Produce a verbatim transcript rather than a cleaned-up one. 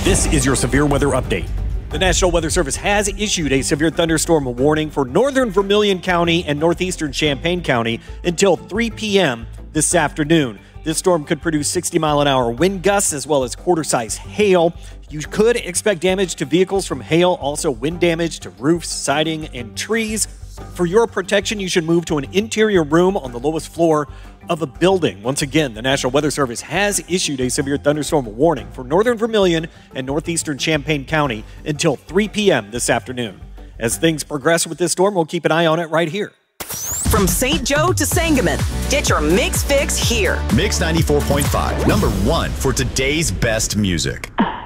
This is your severe weather update. The National Weather Service has issued a severe thunderstorm warning for northern Vermilion County and northeastern Champaign County until three p.m. this afternoon. This storm could produce sixty mile an hour wind gusts as well as quarter-size hail. You could expect damage to vehicles from hail, also wind damage to roofs, siding, and trees. For your protection, you should move to an interior room on the lowest floor of a building. Once again, the National Weather Service has issued a severe thunderstorm warning for northern Vermilion and northeastern Champaign County until three p.m. this afternoon. As things progress with this storm, we'll keep an eye on it right here. From Saint Joe to Sangamon, get your Mix Fix here. Mix ninety-four point five, number one for today's best music.